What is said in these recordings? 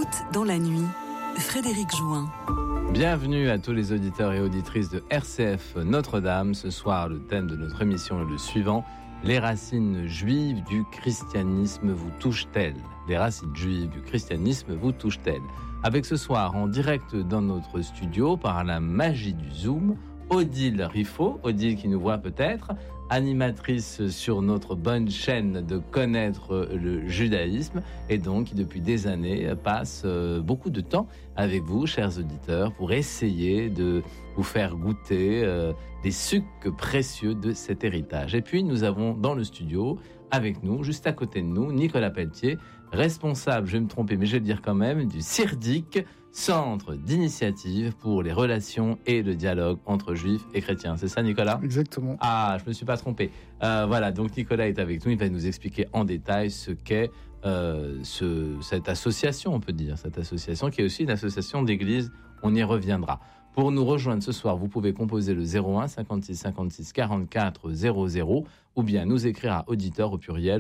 Route dans la nuit, Frédéric Jouin. Bienvenue à tous les auditeurs et auditrices de RCF Notre-Dame. Ce soir, le thème de notre émission est le suivant. Les racines juives du christianisme vous touchent-elles ? Les racines juives du christianisme vous touchent-elles ? Avec ce soir, en direct dans notre studio, par la magie du Zoom, Odile Riffaut, Odile qui nous voit peut-être, animatrice sur notre bonne chaîne de connaître le judaïsme et donc qui depuis des années passe beaucoup de temps avec vous, chers auditeurs, pour essayer de vous faire goûter des sucs précieux de cet héritage. Et puis nous avons dans le studio, avec nous, juste à côté de nous, Nicolas Pelletier, responsable, je vais me tromper, mais je vais le dire quand même, du CIRDIC, Centre d'initiative pour les relations et le dialogue entre juifs et chrétiens. C'est ça, Nicolas ? Exactement. Ah, je me suis pas trompé. Voilà, donc Nicolas est avec nous. Il va nous expliquer en détail ce qu'est cette association, on peut dire. Cette association qui est aussi une association d'église. On y reviendra. Pour nous rejoindre ce soir, vous pouvez composer le 01 56 56 44 00 ou bien nous écrire à auditeurs au pluriel,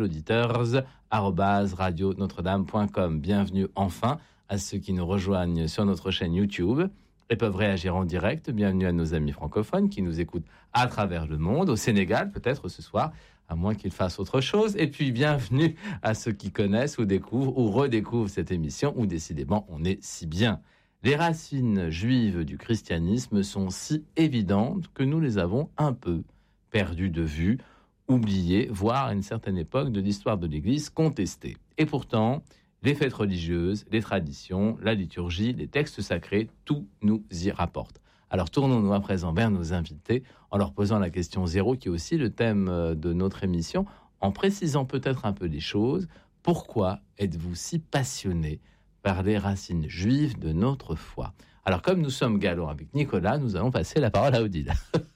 auditeurs@radionotre-dame.com. Bienvenue enfin à ceux qui nous rejoignent sur notre chaîne YouTube et peuvent réagir en direct. Bienvenue à nos amis francophones qui nous écoutent à travers le monde, au Sénégal peut-être ce soir, à moins qu'ils fassent autre chose. Et puis bienvenue à ceux qui connaissent ou découvrent ou redécouvrent cette émission où décidément on est si bien. Les racines juives du christianisme sont si évidentes que nous les avons un peu perdues de vue, oubliées, voire à une certaine époque de l'histoire de l'Église contestées. Et pourtant, les fêtes religieuses, les traditions, la liturgie, les textes sacrés, tout nous y rapporte. Alors tournons-nous à présent vers nos invités en leur posant la question zéro qui est aussi le thème de notre émission, en précisant peut-être un peu les choses. Pourquoi êtes-vous si passionné par les racines juives de notre foi ? Alors comme nous sommes galants avec Nicolas, nous allons passer la parole à Odile.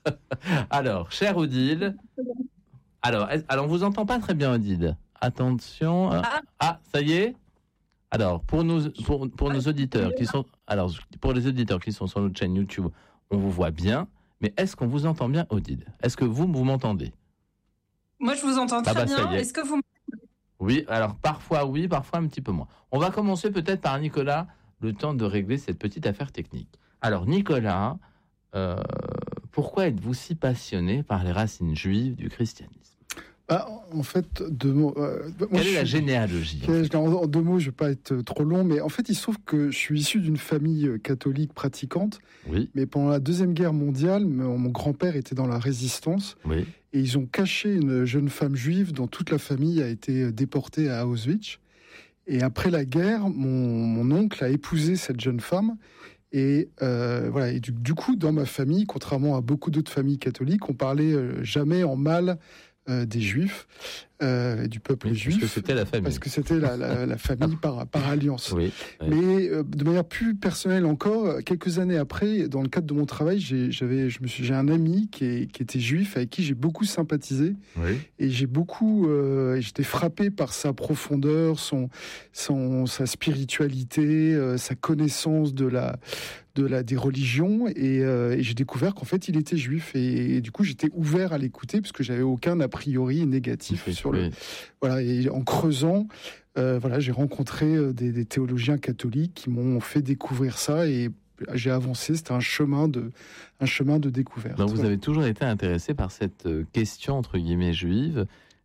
Alors, chère Odile, alors on vous entend pas très bien Odile. Attention. Ah, ça y est ? Alors, pour nos auditeurs qui sont, alors pour les auditeurs qui sont sur notre chaîne YouTube, on vous voit bien, mais est-ce qu'on vous entend bien, Odile ? Est-ce que vous m'entendez ? Moi, je vous entends très bien. Est-ce que vous Oui, alors parfois oui, parfois un petit peu moins. On va commencer peut-être par Nicolas, le temps de régler cette petite affaire technique. Alors, Nicolas, pourquoi êtes-vous si passionné par les racines juives du christianisme ? En fait, quelle est la généalogie ? En deux mots, je ne vais pas être trop long, mais en fait, il se trouve que je suis issu d'une famille catholique pratiquante. Oui. Mais pendant la Deuxième Guerre mondiale, mon grand-père était dans la résistance. Oui. Et ils ont caché une jeune femme juive dont toute la famille a été déportée à Auschwitz. Et après la guerre, mon oncle a épousé cette jeune femme. Et voilà. Et du coup, dans ma famille, contrairement à beaucoup d'autres familles catholiques, on parlait jamais en mal des Juifs, du peuple juif. Parce que c'était la famille. Parce que c'était la famille par alliance. Oui. Mais de manière plus personnelle encore, quelques années après, dans le cadre de mon travail, j'ai un ami qui était juif, avec qui j'ai beaucoup sympathisé. Oui. Et j'étais frappé par sa profondeur, sa spiritualité, sa connaissance des religions, et j'ai découvert qu'en fait il était juif, et du coup j'étais ouvert à l'écouter parce que j'avais aucun a priori négatif sur voilà. Et en creusant, j'ai rencontré des théologiens catholiques qui m'ont fait découvrir ça, et j'ai avancé. C'était un chemin de découverte. Donc vous avez toujours été intéressé par cette question entre guillemets juive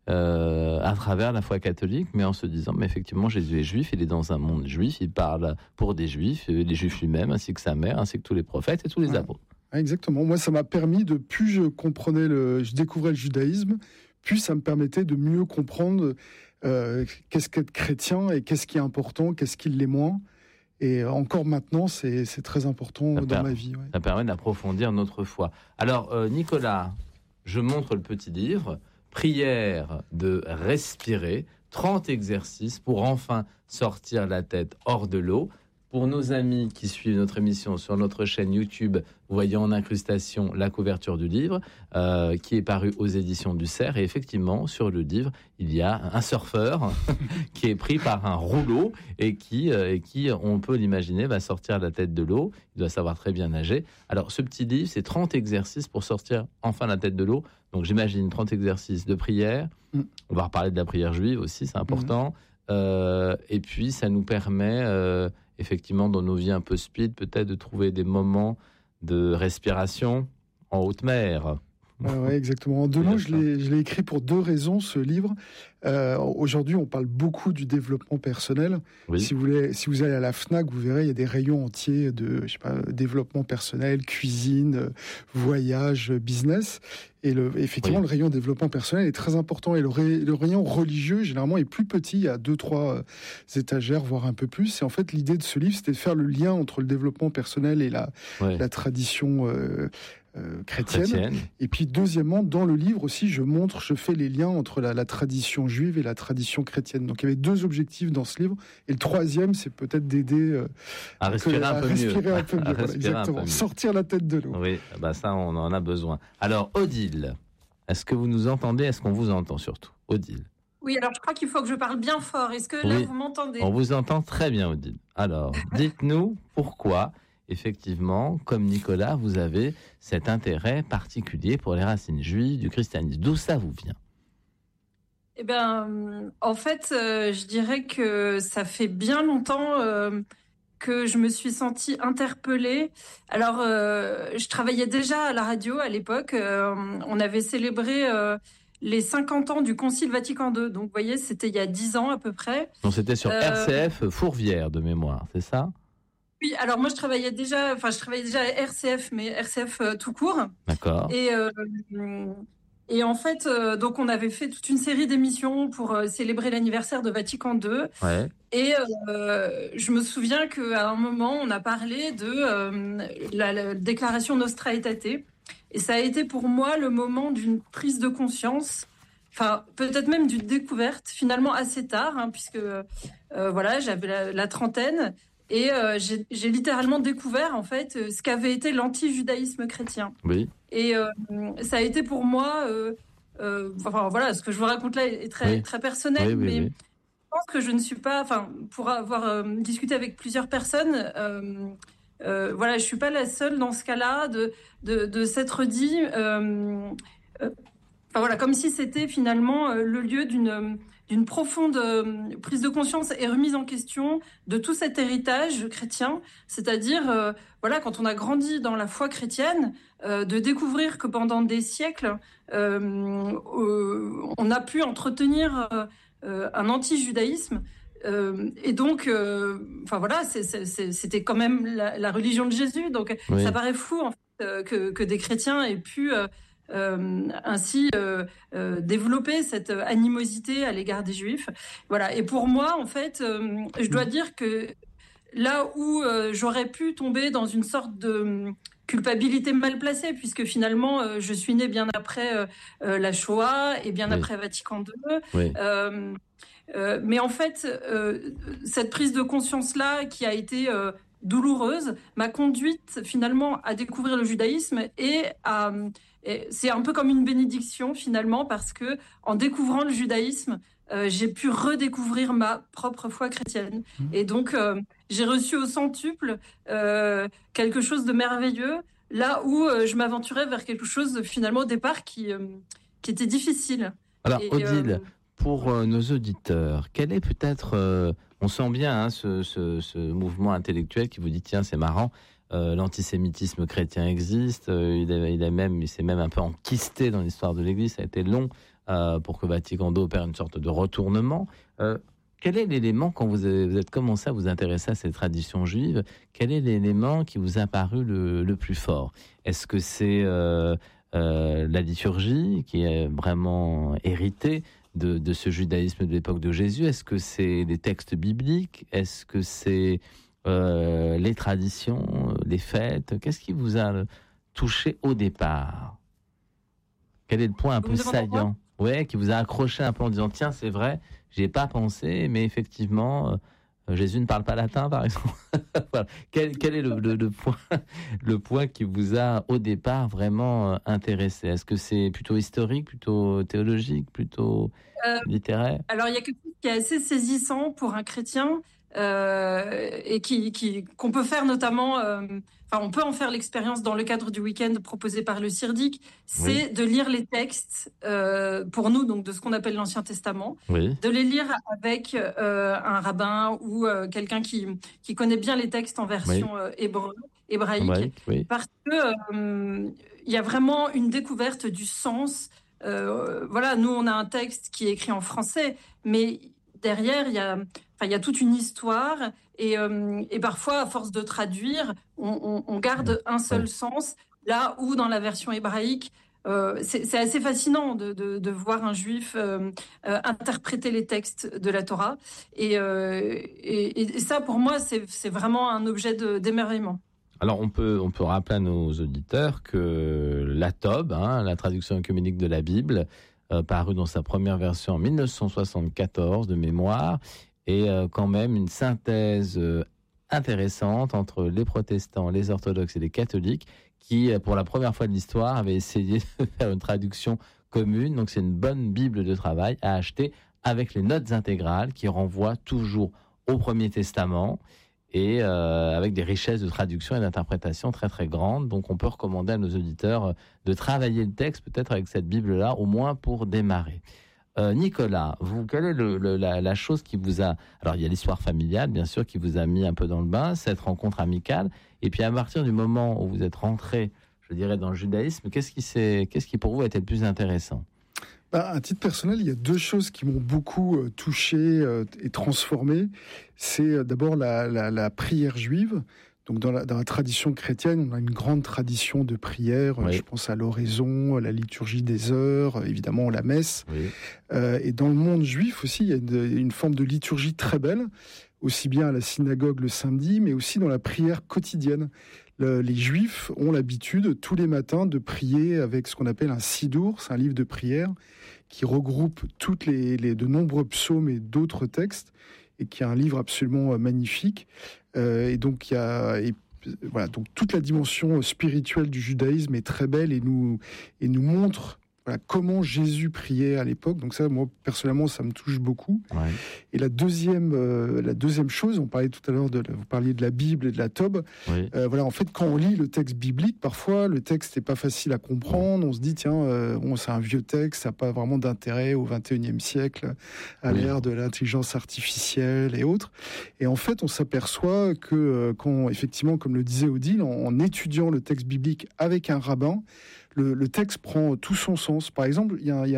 à travers la foi catholique, mais en se disant, mais effectivement, Jésus est juif, il est dans un monde juif, il parle pour des juifs, les juifs lui-même, ainsi que sa mère, ainsi que tous les prophètes et tous les apôtres. Exactement. Moi, ça m'a permis de, plus je découvrais le judaïsme, plus ça me permettait de mieux comprendre qu'est-ce qu'être chrétien et qu'est-ce qui est important, qu'est-ce qui l'est moins. Et encore maintenant, c'est très important dans ma vie. Ouais. Ça permet d'approfondir notre foi. Alors, Nicolas, je montre le petit livre. Prière de respirer, 30 exercices pour enfin sortir la tête hors de l'eau. Pour nos amis qui suivent notre émission sur notre chaîne YouTube, vous voyez en incrustation la couverture du livre qui est paru aux éditions du Cerf. Et effectivement, sur le livre, il y a un surfeur qui est pris par un rouleau et qui, on peut l'imaginer, va sortir la tête de l'eau. Il doit savoir très bien nager. Alors, ce petit livre, c'est 30 exercices pour sortir enfin la tête de l'eau. Donc, j'imagine 30 exercices de prière. On va reparler de la prière juive aussi, c'est important. Et puis, ça nous permet effectivement, dans nos vies un peu speed, peut-être de trouver des moments de respiration en haute mer. Oui, exactement. En 2 mots, je l'ai écrit pour 2 raisons, ce livre. Aujourd'hui, on parle beaucoup du développement personnel. Oui. Si vous allez à la FNAC, vous verrez, il y a des rayons entiers de développement personnel, cuisine, voyage, business. Et effectivement, le rayon développement personnel est très important. Et le rayon religieux, généralement, est plus petit. Il y a 2-3 étagères, voire un peu plus. Et en fait, l'idée de ce livre, c'était de faire le lien entre le développement personnel et la tradition chrétienne. Et puis, deuxièmement, dans le livre aussi, je fais les liens entre la tradition juive et la tradition chrétienne. Donc, il y avait 2 objectifs dans ce livre. Et le 3e, c'est peut-être d'aider à respirer un peu mieux. Voilà, exactement. Sortir la tête de l'eau. Oui, ça, on en a besoin. Alors, Odile, est-ce que vous nous entendez ? Est-ce qu'on vous entend surtout ? Odile. Oui, alors je crois qu'il faut que je parle bien fort. Est-ce que là, vous m'entendez ? On vous entend très bien, Odile. Alors, dites-nous pourquoi, effectivement, comme Nicolas, vous avez cet intérêt particulier pour les racines juives du christianisme. D'où ça vous vient ? Eh bien, en fait, je dirais que ça fait bien longtemps que je me suis sentie interpellée. Alors, je travaillais déjà à la radio à l'époque. On avait célébré les 50 ans du Concile Vatican II. Donc, vous voyez, c'était il y a 10 ans à peu près. Donc, c'était sur RCF Fourvière de mémoire, c'est ça ? Oui, alors moi je travaillais déjà à RCF, mais RCF tout court. D'accord. Et en fait, donc on avait fait toute une série d'émissions pour célébrer l'anniversaire de Vatican II. Ouais. Et je me souviens qu'à un moment, on a parlé de la déclaration Nostra Aetate. Et ça a été pour moi le moment d'une prise de conscience, enfin peut-être même d'une découverte, finalement assez tard, puisque j'avais la trentaine. Et j'ai littéralement découvert en fait ce qu'avait été l'anti-judaïsme chrétien. Oui. Et ça a été pour moi, ce que je vous raconte là est très, très personnel, mais je pense que je ne suis pas, pour avoir discuté avec plusieurs personnes, je suis pas la seule dans ce cas-là de s'être dit, comme si c'était finalement le lieu d'une profonde prise de conscience et remise en question de tout cet héritage chrétien, c'est-à-dire, quand on a grandi dans la foi chrétienne, de découvrir que pendant des siècles, on a pu entretenir un anti-judaïsme, et donc, c'était quand même la religion de Jésus, donc ça paraît fou en fait, que des chrétiens aient pu ainsi développer cette animosité à l'égard des Juifs. Voilà. Et pour moi, en fait, je dois dire que là où j'aurais pu tomber dans une sorte de culpabilité mal placée, puisque finalement, je suis née bien après la Shoah et bien après Vatican II. Oui. Mais en fait, cette prise de conscience-là qui a été douloureuse m'a conduite finalement à découvrir le judaïsme et c'est un peu comme une bénédiction finalement, parce que en découvrant le judaïsme, j'ai pu redécouvrir ma propre foi chrétienne. Et donc, j'ai reçu au centuple quelque chose de merveilleux, là où je m'aventurais vers quelque chose finalement au départ qui était difficile. Alors, Odile, pour nos auditeurs, quel est peut-être... on sent bien ce mouvement intellectuel qui vous dit, tiens, c'est marrant, l'antisémitisme chrétien existe, il s'est même un peu enquisté dans l'histoire de l'Église, ça a été long pour que Vatican II opère une sorte de retournement. Quel est l'élément, quand vous êtes commencé à vous intéresser à ces traditions juives, quel est l'élément qui vous a paru le plus fort ? Est-ce que c'est la liturgie qui est vraiment héritée de ce judaïsme de l'époque de Jésus? Est-ce que c'est des textes bibliques? Est-ce que c'est les traditions, les fêtes? Qu'est-ce qui vous a touché au départ? Quel est le point un peu saillant, qui vous a accroché un peu en disant, tiens, c'est vrai, j'y ai pas pensé, mais effectivement, Jésus ne parle pas latin, par exemple. Voilà. Quel est le point qui vous a, au départ, vraiment intéressé? Est-ce que c'est plutôt historique, plutôt théologique, plutôt littéraire? Alors, il y a quelque chose qui est assez saisissant pour un chrétien. et qu'on peut faire notamment. On peut en faire l'expérience dans le cadre du week-end proposé par le CIRDIC, c'est de lire les textes, pour nous, donc de ce qu'on appelle l'Ancien Testament, de les lire avec un rabbin ou quelqu'un qui connaît bien les textes en version hébraïque, parce que il y a vraiment une découverte du sens. Nous, on a un texte qui est écrit en français, mais derrière, il y a toute une histoire. Et parfois, à force de traduire, on garde un seul sens, là où dans la version hébraïque, c'est assez fascinant de voir un juif interpréter les textes de la Torah. Et ça, pour moi, c'est vraiment un objet d'émerveillement. Alors, on peut rappeler à nos auditeurs que la Tob, la traduction œcuménique de la Bible, parue dans sa première version en 1974 de mémoire, est quand même une synthèse intéressante entre les protestants, les orthodoxes et les catholiques qui, pour la première fois de l'histoire, avaient essayé de faire une traduction commune. Donc c'est une bonne Bible de travail à acheter avec les notes intégrales qui renvoient toujours au Premier Testament et avec des richesses de traduction et d'interprétation très très grandes. Donc on peut recommander à nos auditeurs de travailler le texte peut-être avec cette Bible-là, au moins pour démarrer. Nicolas, vous, quelle est la chose qui vous a... Alors, il y a l'histoire familiale, bien sûr, qui vous a mis un peu dans le bain, cette rencontre amicale. Et puis, à partir du moment où vous êtes rentré, je dirais, dans le judaïsme, qu'est-ce qui pour vous a été le plus intéressant ? À titre personnel, il y a deux choses qui m'ont beaucoup touché et transformé. C'est d'abord la prière juive. Donc dans la tradition chrétienne, on a une grande tradition de prière. Je pense à l'oraison, la liturgie des heures, évidemment la messe. Et dans le monde juif aussi, il y a une forme de liturgie très belle, aussi bien à la synagogue le samedi, mais aussi dans la prière quotidienne. Les Juifs ont l'habitude tous les matins de prier avec ce qu'on appelle un sidour, c'est un livre de prière qui regroupe de nombreux psaumes et d'autres textes, et qui est un livre absolument magnifique. Et donc donc toute la dimension spirituelle du judaïsme est très belle et nous montre comment Jésus priait à l'époque. Donc ça, moi personnellement, ça me touche beaucoup. Et la deuxième chose, on parlait tout à l'heure vous parliez de la Bible et de la Tob. En fait, quand on lit le texte biblique, parfois le texte n'est pas facile à comprendre. On se dit c'est un vieux texte, ça n'a pas vraiment d'intérêt au XXIe siècle, à l'ère de l'intelligence artificielle et autres. Et en fait, on s'aperçoit que quand, effectivement, comme le disait Odile, en étudiant le texte biblique avec un rabbin, le texte prend tout son sens. Par exemple,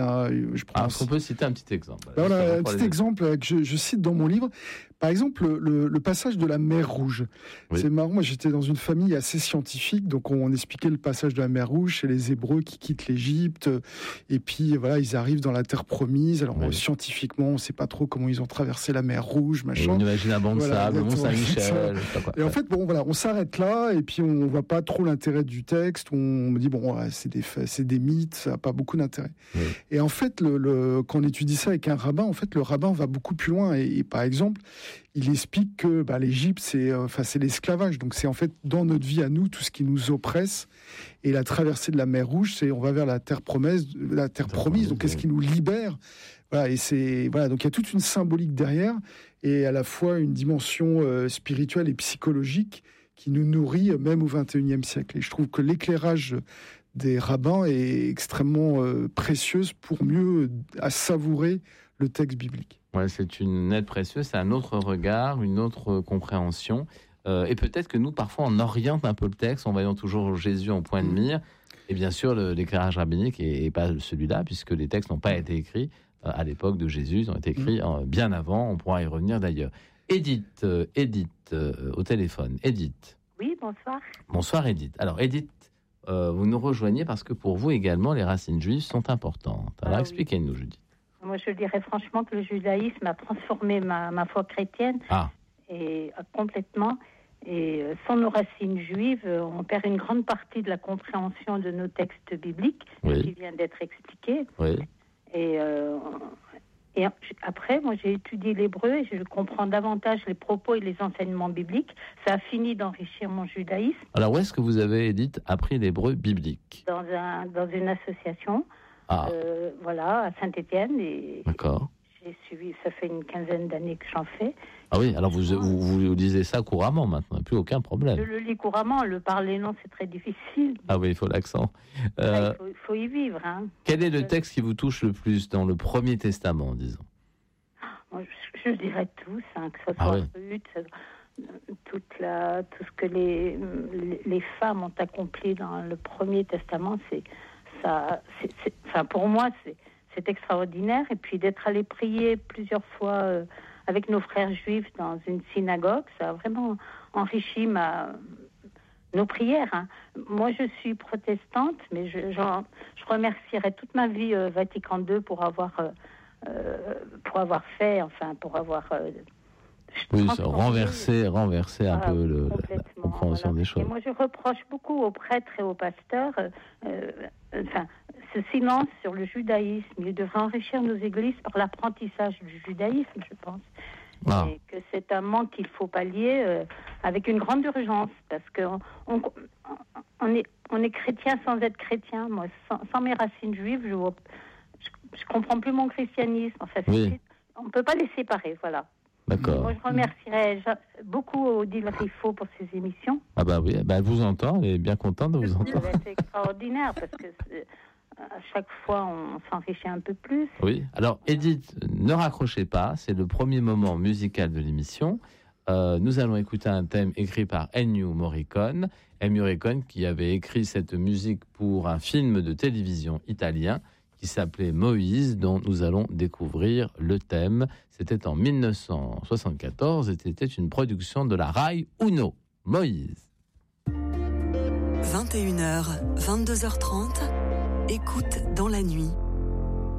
on peut citer un petit exemple. Un petit exemple que je cite dans mon livre. Par exemple, le passage de la mer Rouge. C'est marrant, moi j'étais dans une famille assez scientifique, donc on expliquait le passage de la mer Rouge chez les Hébreux qui quittent l'Égypte, et puis ils arrivent dans la terre promise. Alors scientifiquement, on ne sait pas trop comment ils ont traversé la mer Rouge, machin. On imagine un banc de sable, Mont-Saint-Michel. Et en fait, on s'arrête là, et puis on ne voit pas trop l'intérêt du texte. On me dit, c'est des mythes, ça n'a pas beaucoup d'intérêt. Et en fait, quand on étudie ça avec un rabbin, en fait, le rabbin va beaucoup plus loin. Et par exemple, il explique que l'Égypte, c'est l'esclavage. Donc c'est en fait dans notre vie à nous tout ce qui nous oppresse. Et la traversée de la mer Rouge, on va vers la terre promise. Donc qu'est-ce qui nous libère ? Donc il y a toute une symbolique derrière, et à la fois une dimension spirituelle et psychologique qui nous nourrit même au XXIe siècle. Et je trouve que l'éclairage des rabbins est extrêmement précieuse pour mieux savourer le texte biblique. C'est une aide précieuse, c'est un autre regard, une autre compréhension. Et peut-être que nous, parfois, on oriente un peu le texte en voyant toujours Jésus en point de mire. Et bien sûr, l'éclairage rabbinique n'est pas celui-là, puisque les textes n'ont pas été écrits à l'époque de Jésus, ils ont été écrits bien avant. On pourra y revenir d'ailleurs. Edith, au téléphone. Edith. Oui, bonsoir. Bonsoir, Edith. Alors, Edith, vous nous rejoignez parce que pour vous également, les racines juives sont importantes. Alors, expliquez-nous, Judith. Moi, je dirais franchement que le judaïsme a transformé ma foi chrétienne et complètement. Et sans nos racines juives, on perd une grande partie de la compréhension de nos textes bibliques qui vient d'être expliqué. Et après, moi, j'ai étudié l'hébreu et je comprends davantage les propos et les enseignements bibliques. Ça a fini d'enrichir mon judaïsme. Alors, où est-ce que vous avez, Edith, appris l'hébreu biblique ? Dans une association. À Saint-Étienne. D'accord. J'ai suivi, ça fait une quinzaine d'années que j'en fais. Ah oui, alors vous lisez ça couramment maintenant, plus aucun problème. Je le lis couramment, le parler non, c'est très difficile. Ah oui, il faut l'accent. Il faut y vivre. Hein. Quel est le texte qui vous touche le plus dans le Premier Testament, disons? Moi, je dirais tous, hein, que ce soit Ruth, tout ce que les femmes ont accompli dans le Premier Testament, pour moi, c'est extraordinaire. Et puis d'être allé prier plusieurs fois avec nos frères juifs dans une synagogue, ça a vraiment enrichi nos prières. Hein. Moi, je suis protestante, mais je remercierai toute ma vie Vatican II pour avoir fait, renverser un peu la compréhension des choses. Et moi, je reproche beaucoup aux prêtres et aux pasteurs ce silence sur le judaïsme. Ils devraient enrichir nos églises par l'apprentissage du judaïsme, je pense. Et que c'est un manque qu'il faut pallier avec une grande urgence, parce qu'on est chrétien sans être chrétien. Moi, sans mes racines juives, je comprends plus mon christianisme. Enfin, on ne peut pas les séparer, voilà. D'accord. Moi, je remercierais beaucoup Odile Riffaut pour ses émissions. Ah bah oui, elle vous entend, elle est bien contente de vous entendre. C'est extraordinaire, parce que à chaque fois, on s'enrichit un peu plus. Oui, alors Edith, ne raccrochez pas, c'est le premier moment musical de l'émission. Nous allons écouter un thème écrit par Ennio Morricone. Ennio Morricone qui avait écrit cette musique pour un film de télévision italien qui s'appelait Moïse, dont nous allons découvrir le thème. C'était en 1974 et c'était une production de la Rai Uno. Moïse. 21h, 22h30, écoute dans la nuit.